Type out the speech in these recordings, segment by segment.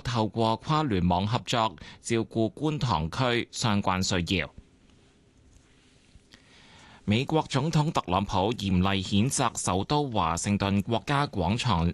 透過跨聯網合作，照顧觀塘區相關需要。美國總統特朗普嚴厲譴責首都華盛頓國家廣場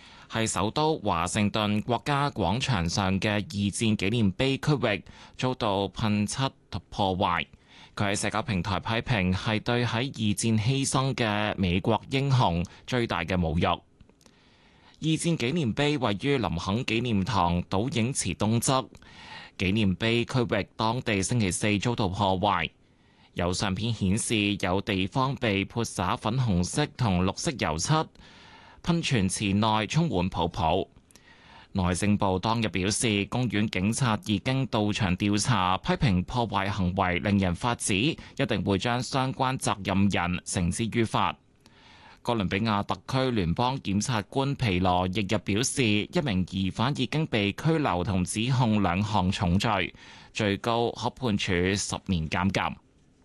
上嘅二戰紀念碑區域遭到噴漆破壞。佢喺社交平台批評係對喺二戰犧牲嘅美國英雄最大嘅侮辱。二戰紀念碑位於林肯紀念堂倒影池東側，紀念碑區域當地星期四遭到破壞。有相片顯示有地方被潑灑粉紅色同綠色油漆，噴泉池內充滿泡泡。內政部當日表示，公園警察已經到場調查，批評破壞行為令人髮指，一定會將相關責任人繩之於法。哥倫比亞特區聯邦檢察官皮羅翌日表示，一名疑犯已經被拘留同指控2項重罪，最高可判處10年監禁。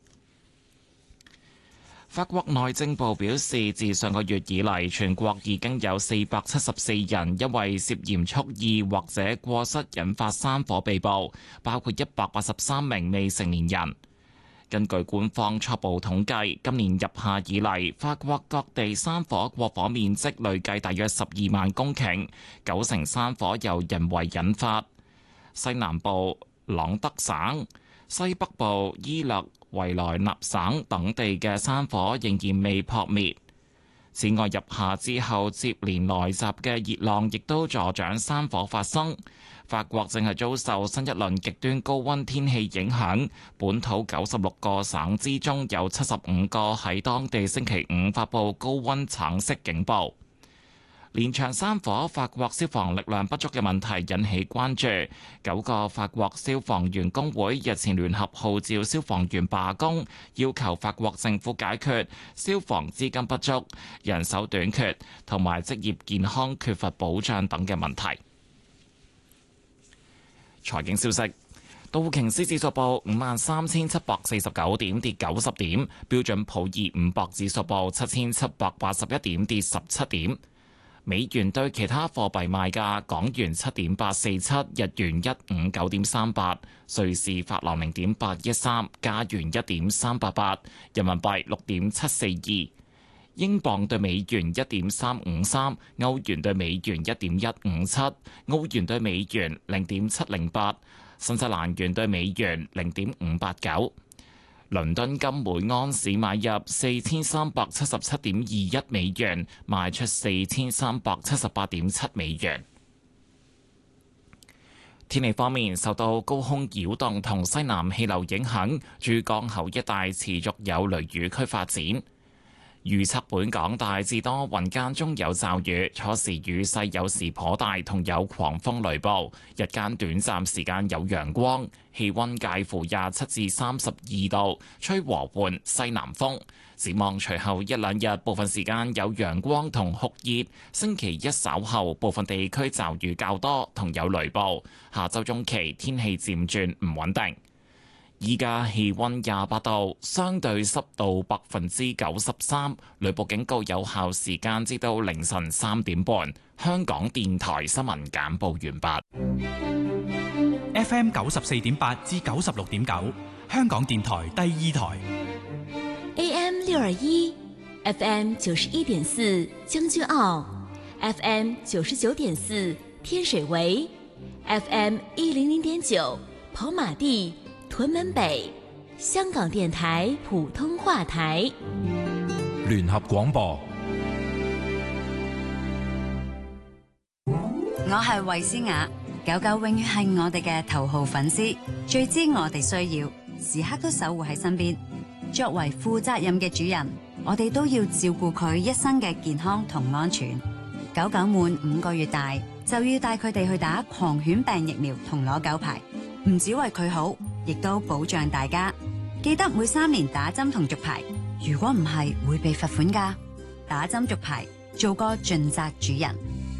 法國內政部表示，自上個月以嚟，全國已經有474人因為涉嫌蓄意或者過失引發山火被捕，包括183名未成年人。根據官方初步統計，今年入夏以嚟，法國各地山火過火面積累計大約12萬公頃，90%山火由人為引發。西南部朗德省、西北部伊勒維萊納省等地嘅山火仍然未撲滅。此外，入夏之後接連來襲嘅熱浪亦都助長山火發生。法國正係遭受新一輪極端高溫天氣影響，本土96個省之中有75個喺當地星期五發布高溫橙色警報。連場山火，法國消防力量不足嘅問題引起關注。9個法國消防員工會日前聯合號召消防員罷工，要求法國政府解決消防資金不足、人手短缺同埋職業健康缺乏保障等嘅問題。財經消息，道瓊斯指數報53,749點，跌90點；標準普爾500指數報7,781點，跌17點。美元對其他貨幣賣價：港元7.847，日元159.38，瑞士法郎0.813，加元1.388，人民幣6.742，英鎊對美元1.353，歐元對美元1.157，澳元對美元0.708，新西蘭元對美元0.589。倫敦金每盎司買入4377.21美元，賣出4378.7美元。天氣方面，受到高空擾動同西南氣流影響，珠江口一帶持續有雷雨區發展。預測本港大致多雲間中有驟雨，初時雨勢有時頗大，同有狂風雷暴。日間短暫時間有陽光，氣溫介乎27至32度，吹和緩西南風。展望隨後一兩日，部分時間有陽光同酷熱。星期一稍後，部分地區驟雨較多，同有雷暴。下周中期天氣漸轉唔穩定。依家氣溫28度，相對濕度93%，雷暴警告有效時間至到凌晨3點半。香港電台新聞簡報完畢。 FM 94.8至96.9，香港電台第2台。 AM 621 ，FM 91.4將軍澳 ，FM 99.4天水圍 ，FM 100.9跑馬地。屯門北，香港電台普通話台， 聯合廣播。 我係衛詩雅，狗狗永遠係我哋嘅頭號粉絲，最知我哋需要，時刻都守護喺身邊。作為負責任嘅主人，我哋都要照顧佢一生嘅健康同安全。狗狗滿5個月大，就要帶佢哋去打狂犬病疫苗同攞狗牌，唔只為佢好，亦都保障大家。記得每3年打針同續牌，如果唔係會被罰款㗎。打針續牌，做個盡責主人。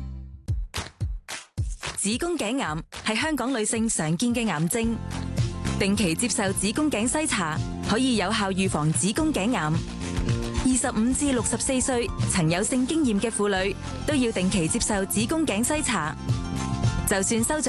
子宮頸癌係香港女性常見嘅癌症，定期接受子宮頸篩查可以有效預防子宮頸癌。25至64歲曾有性經驗嘅婦女都要定期接受子宮頸篩查，就算收咗